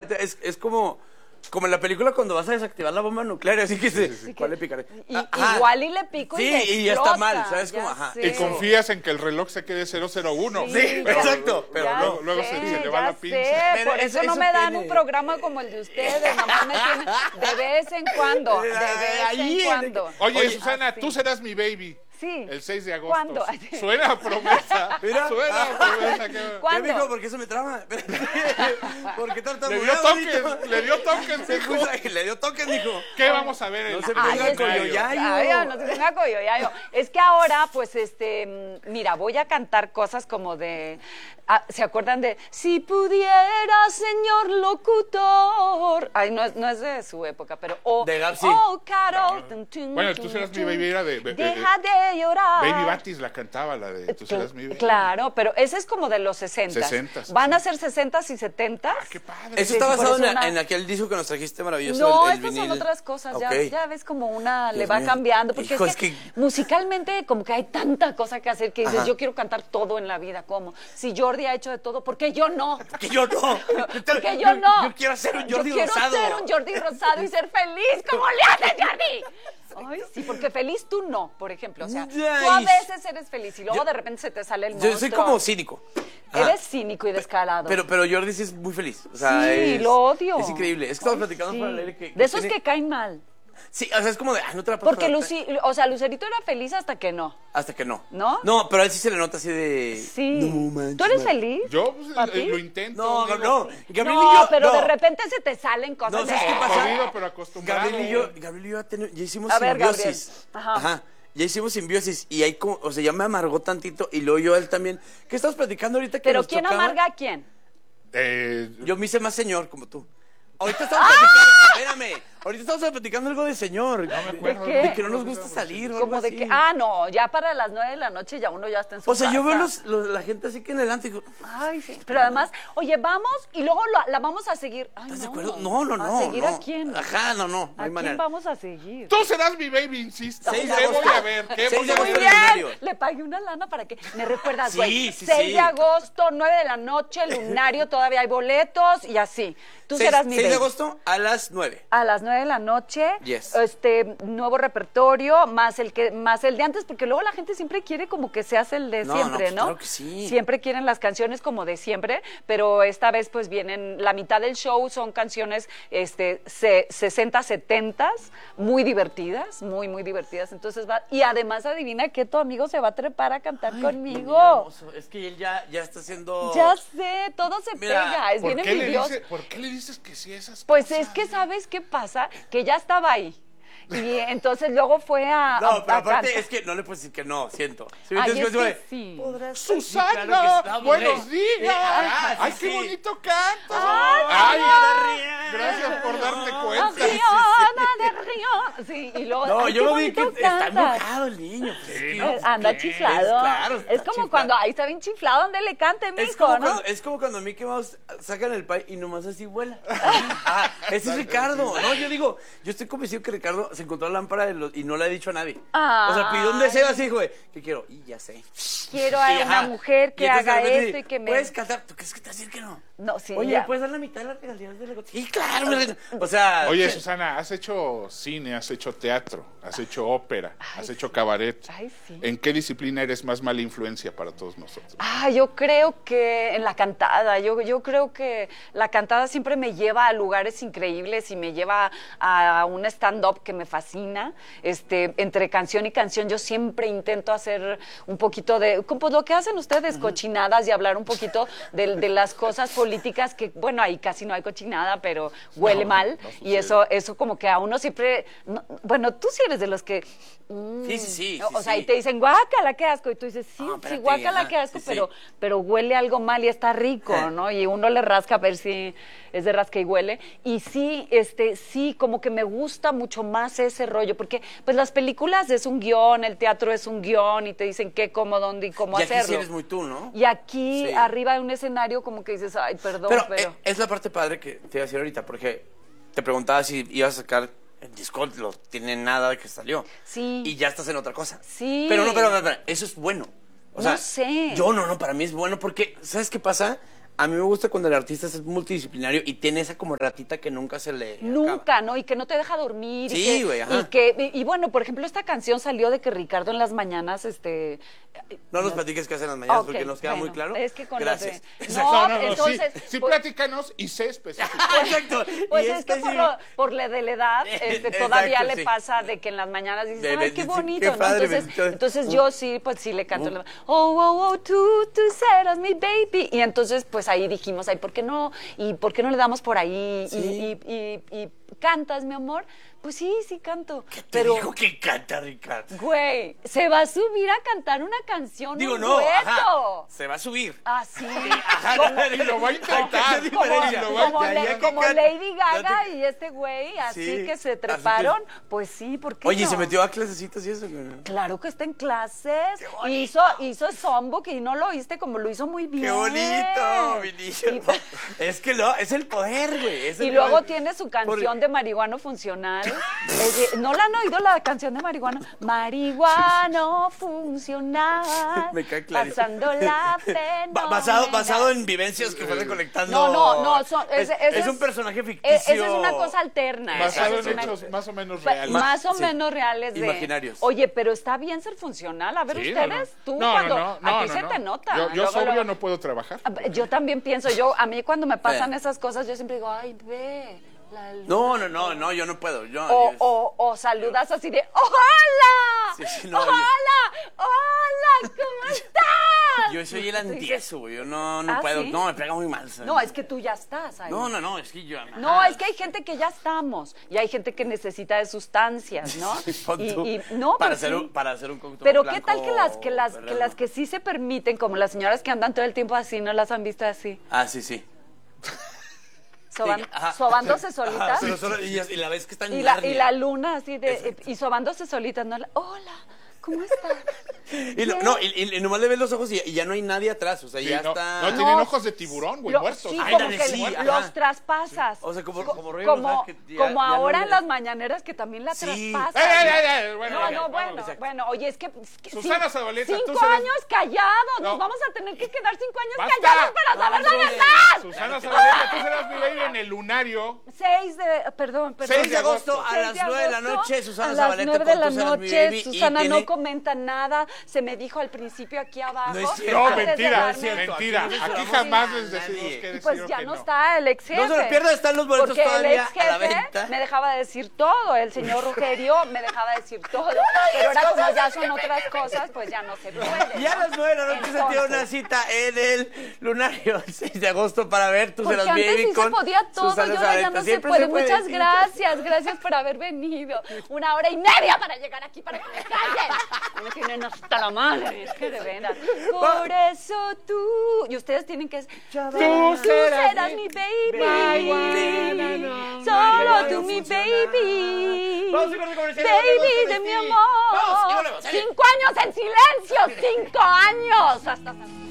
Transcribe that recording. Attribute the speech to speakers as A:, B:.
A: es como en la película cuando vas a desactivar la bomba nuclear, así que ¿cuál le picaré?
B: Igual y le pico y
A: sí, y ya está mal, ¿sabes? Como,
C: Y confías en que el reloj se quede 001.
A: Sí, exacto.
C: Pero luego se le va la pinza.
B: Por eso no me dan un programa como el de ustedes, nomás me tienen de vez en cuando,
C: Oye, Susana, tú serás mi baby.
B: Sí.
C: El 6 de agosto.
B: ¿Cuándo?
C: Suena a promesa.
A: Mira.
C: Suena a promesa.
B: ¿Cuándo?
A: ¿Qué dijo? ¿Por qué eso me trama? ¿Por qué
C: tartamudeado? Le dio toques, dijo.
A: Le dio toques, dijo.
C: ¿Qué vamos a ver?
A: No se ponga coyoyayo.
B: No se ponga coyoyayo. Es que ahora, pues, mira, voy a cantar cosas como de... ¿Se acuerdan de Si pudiera, señor locutor? Ay, no es de su época, pero...
A: de Gap, sí.
B: Oh, Carol.
C: Bueno, tú serás mi baby, era de...
B: Deja de llorar.
C: Baby Batis la cantaba, la de Tú serás mi baby.
B: Claro, pero ese es como de los 60. Van a ser 60s y 70s.
C: Ah, qué padre.
A: Eso está basado en aquel disco que nos trajiste maravilloso.
B: No,
A: el
B: estas
A: vinil.
B: son otras cosas.
A: Okay.
B: Ya ves como una
A: Dios
B: le va
A: mío.
B: cambiando. Porque
A: Hijo,
B: es que musicalmente como que hay tanta cosa que hacer que dices, yo quiero cantar todo en la vida. ¿Cómo? Si Jordi ha hecho de todo, ¿por qué yo no?
A: Porque yo no.
B: Porque yo no.
A: Yo quiero ser un Jordi
B: Rosado.
A: Rosado.
B: Yo quiero ser un Jordi Rosado y ser feliz. ¿Cómo le haces, Jordi? Ay, sí, porque feliz tú no, por ejemplo. O sea, tú a veces eres feliz y luego de repente se te sale el monstruo.
A: Yo soy como cínico.
B: Eres cínico y descarado.
A: Pero Jordi sí es muy feliz. O sea,
B: sí, lo odio.
A: Es increíble. Es que estamos platicando por el que
B: de esos que caen mal.
A: Sí, o sea, es como de, no te la puedo
B: porque Lucerito era feliz hasta que no.
A: Hasta que no.
B: ¿No?
A: No, pero a él sí se le nota así de...
B: Sí.
A: No, manches,
B: ¿Tú eres feliz?
C: Yo lo intento.
A: No. Gabriel y
B: no,
A: yo,
B: pero de repente se te salen cosas.
A: No, ¿sabes qué pasa?
C: Jodido, pero acostumbrado.
A: Gabriel y yo ya hicimos
B: a ver,
A: simbiosis.
B: Ajá.
A: Ya hicimos simbiosis y ahí como, o sea, ya me amargó tantito y luego yo a él también. ¿Qué estamos platicando ahorita que
B: ¿Pero
A: nos
B: quién
A: chocaba?
B: amarga a quién?
A: Yo me hice más señor como tú. Ahorita estamos platicando, espérame, ahorita estamos platicando algo de señor. No me acuerdo. ¿De que no nos gusta salir?
B: Como de que, no, ya para las 9 de la noche ya uno ya está en su casa.
A: O sea, yo veo la gente así que en el antro y digo,
B: ay, sí. Pero además, oye, vamos y luego la vamos a seguir. Ay,
A: ¿estás de acuerdo? No.
B: ¿A seguir a quién?
A: Ajá, no hay
B: ¿A
A: manera.
B: quién vamos a seguir?
C: Tú serás mi baby, insisto.
A: ¿Seis de
C: ¿Qué
A: agosto?
C: voy a ver? ¿Qué voy a
B: Muy
C: ver?
B: bien, le pagué una lana para que me recuerdas,
A: Sí,
B: güey.
A: sí,
B: 6
A: sí.
B: de agosto, 9 de la noche, lunario, todavía hay boletos y así. Tú serás mi
A: 6 de
B: baby.
A: agosto a las 9.
B: A las 9 de la noche,
A: Yes.
B: Nuevo repertorio, más el de antes, porque luego la gente siempre quiere como que seas el de siempre,
A: pues
B: ¿no?
A: claro que sí.
B: Siempre quieren las canciones como de siempre, pero esta vez pues vienen, la mitad del show son canciones 60, 70, muy divertidas, muy, muy divertidas. Entonces y además adivina que tu amigo se va a trepar a cantar conmigo.
A: Es que él ya está haciendo...
B: Ya sé, todo se pega, es bien envidioso.
C: ¿Por qué le dices que sí esas
B: Pues
C: cosas?
B: es que, ¿sabes qué pasa? Que ya estaba ahí. Y entonces luego fue a...
A: No, pero aparte
B: cantar.
A: es que no le puedes decir que no, siento. ¿Sí?
B: Ay,
A: Entonces,
B: es que sí.
C: ¡Susana!
A: Claro que sí.
C: ¡Buenos días! ¡Ay,
A: sí,
C: qué
A: sí.
C: bonito canto!
B: ¡Ay,
C: gracias por darte cuenta.
B: Fiona de Río. Sí, y luego...
A: No,
B: ay,
A: yo
B: qué
A: lo vi que
B: bonito
A: está
B: cantas.
A: enojado el niño. Pues,
C: Sí,
A: no,
B: Anda
A: ¿qué?
B: chiflado.
A: Claro,
B: es
A: está
B: como
A: chiflado.
B: cuando ahí está bien chiflado, donde le cante,
A: Es
B: mijo,
A: como,
B: ¿no?
A: es como cuando Mickey Mouse sacan el pie y nomás así vuela. Ese es Ricardo. No, yo estoy convencido que Ricardo se encontró la lámpara y no le ha dicho a nadie. O sea, pidió un deseo así, dijo, ¿qué quiero? Y ya sé.
B: Quiero a
A: Y,
B: una mujer que
A: y entonces,
B: haga
A: de repente,
B: esto y que me...
A: ¿puedes cantar? ¿Tú crees que te va a decir que no?
B: No, sí,
A: Oye,
B: ya.
A: ¿me puedes dar la mitad de las regalías de la gota? Sí, claro. O sea...
C: Oye, Susana, has hecho cine, has hecho teatro, has hecho ópera, has hecho cabaret.
B: Ay, sí.
C: ¿En qué disciplina eres más mala influencia para todos nosotros?
B: Yo creo que en la cantada, yo creo que la cantada siempre me lleva a lugares increíbles y me lleva a un stand-up que me fascina. Entre canción y canción yo siempre intento hacer un poquito de, pues lo que hacen ustedes, cochinadas y hablar un poquito de las cosas políticas que, bueno, ahí casi no hay cochinada, pero huele mal y eso como que a uno siempre, bueno, tú sí eres de los que...
A: Sí.
B: O sea, y te dicen, guácala, qué asco. Y tú dices, sí,
A: espérate,
B: guácala, qué asco, pero huele algo mal y está rico, ¿no? Y uno le rasca a ver si es de rasca y huele. Y sí, sí, como que me gusta mucho más ese rollo, porque pues las películas es un guión, el teatro es un guión y te dicen qué, cómo, dónde y cómo
A: y
B: hacerlo.
A: aquí sí eres muy tú, ¿no?
B: Y aquí,
A: Sí.
B: arriba de un escenario, como que dices, ay, perdón, pero...
A: es la parte padre que te iba a decir ahorita, porque te preguntaba si ibas a sacar el disco, no tiene nada que salió.
B: Sí.
A: Y ya estás en otra cosa.
B: Sí.
A: Pero no, pero eso es bueno. O sea,
B: No sé.
A: Yo no, para mí es bueno porque, ¿sabes qué pasa? A mí me gusta cuando el artista es multidisciplinario y tiene esa como ratita que nunca se le
B: Nunca,
A: acaba.
B: ¿no? Y que no te deja dormir.
A: Sí, güey, ajá.
B: Y bueno, por ejemplo, esta canción salió de que Ricardo en las mañanas,
A: No nos platiques qué hacen las mañanas
B: Ok,
A: porque nos queda muy
B: bueno,
A: claro.
B: Es que con
A: Gracias.
B: No,
C: No,
B: entonces...
C: sí,
B: pues,
C: platícanos y sé específico.
A: Exacto.
B: Pues
A: Y
B: es que
A: específico.
B: por la de la edad, todavía
A: Exacto,
B: le
A: sí.
B: pasa de que en las mañanas dices, ay, qué
A: sí,
B: bonito,
A: qué
B: ¿no?
A: padre,
B: Entonces yo sí, pues sí le canto. Tú serás mi baby. Y entonces, pues ahí dijimos, ay, ¿por qué no? ¿Y por qué no le damos por ahí?
A: Sí.
B: Y cantas, mi amor. Pues sí, canto.
A: ¿Qué te
B: Pero,
A: dijo que canta, Ricardo?
B: güey, se va a subir a cantar una canción,
A: Digo,
B: un
A: no,
B: dueto.
A: ajá, se va a subir.
B: Ah, sí.
C: Y lo va a intentar.
A: Como-
B: Como Lady Gaga y este güey, así
A: Sí,
B: que se
A: así
B: treparon, pues sí, ¿por qué
A: Oye,
B: no?
A: ¿se metió a clasecitas y eso? ¿No?
B: Claro que está en clases. Hizo Songbook y no lo oíste como lo hizo muy bien.
A: ¡Qué bonito, mi niño! Es que no, es el poder, güey. es el
B: Y luego
A: poder.
B: tiene su canción de marihuano funcional. ¿No la han oído la canción de marihuano? Marihuano funcional.
A: Me cae clarísimo.
B: Pasando la fenomenal.
A: Basado en vivencias que fue recolectando.
B: No,
A: es un personaje ficticio.
B: Esa es una cosa alterna.
C: Basado
B: Esa
C: en
B: es una-
C: hechos más o menos reales.
B: Más o
A: Sí.
B: menos reales de...
A: Imaginarios.
B: Oye, pero está bien ser funcional. A ver,
C: Sí,
B: ustedes, tú
C: no,
B: cuando...
C: no,
B: a ti se te nota.
C: Yo
B: Luego,
C: sobrio
B: luego-
C: no puedo trabajar.
B: Yo también pienso, a mí cuando me pasan esas cosas, yo siempre digo, ay, ve, la luna.
A: No, yo no puedo.
B: O saludas así de, ¡hola!
A: Sí, no,
B: ¡Hola! ¡Hola! ¿Cómo estás?
A: yo soy el antieso, güey. Yo no
B: ¿Ah,
A: puedo.
B: sí?
A: No, me pega muy mal. ¿sabes?
B: No, es que tú ya estás ahí.
A: No, es que yo.
B: No, es que hay gente que ya estamos y hay gente que necesita de sustancias, ¿no?
A: Pon tú,
B: No,
A: para
B: pues sí.
A: hacer un cóctel
B: Pero
A: blanco,
B: qué tal que las que sí se permiten, como las señoras que andan todo el tiempo así, ¿no las han visto así?
A: Ah, sí. Ajá.
B: Sobándose solitas.
A: Ajá, pero y la vez que están en
B: Y
A: Narnia.
B: la luna así de
A: Exacto.
B: y sobándose solitas, ¿no? Hola, ¿cómo estás?
A: Y nomás le ves los ojos y ya no hay nadie atrás, o sea,
C: Sí,
A: ya
C: no,
A: está.
C: no tienen ojos de tiburón, güey, muertos.
B: Sí,
A: Ay,
B: como
A: dale,
B: que
A: sí, ajá.
B: los traspasas.
A: O sea, como rollo
B: como,
A: Rosado que ya-
B: como
A: ya no
B: ahora
A: le-
B: en las mañaneras que también la
A: Sí.
B: traspasas. Bueno, oye, es que
C: Susana Zabaleta, tú
B: 5
C: serás-
B: años callados,
C: No.
B: nos vamos a tener que quedar 5 años
C: ¡Basta!
B: callados para saber la verdad.
C: Susana Zabaleta, tú serás mi baby en el lunario.
B: 6 de, perdón.
A: 6 de agosto a
B: 6
A: las
B: de
A: 9 de la
B: agosto,
A: noche, Susana
B: a
A: Zabaleta
B: las 9 de
A: con
B: la
A: Tú serás mi
B: noche,
A: baby, y
B: Susana
A: tiene-
B: no comenta nada, se me dijo al principio aquí abajo.
A: No es cierto.
C: No,
B: antes de
C: mentira,
B: darme-
C: mentira.
A: Aquí no
C: Aquí
A: censuramos
C: jamás
A: a
C: les decimos
A: nadie.
C: que
B: Y
C: decir
B: pues
C: o
B: ya
C: que
B: no está el ex jefe.
A: No se lo pierda, están los boletos
B: Porque el
A: todavía
B: ex
A: a la
B: jefe
A: venta.
B: me dejaba decir todo, el señor Rogerio me dejaba decir todo, pero ahora como ya son otras cosas, pues ya no se puede.
A: Y a las 9 de la noche se tiene una cita en el lunario el 6 de agosto para ver Tú
B: Porque
A: serás
B: antes
A: baby
B: sí se
A: con
B: podía todo,
A: Susana
B: y ahora ya
A: Zabaleta.
B: no se
A: Siempre
B: puede. Muchas
A: sí.
B: gracias por haber venido. 1h30 para llegar aquí para que me callen. Me tienen hasta la madre, es que de veras. Por eso tú, y ustedes tienen que... Tú serás mi baby, solo tú mi baby,
A: Vamos a ir con el comercial.
B: baby de mi amor.
A: Vamos, y volvemos, sale.
B: 5 años en silencio, 5 años. Hasta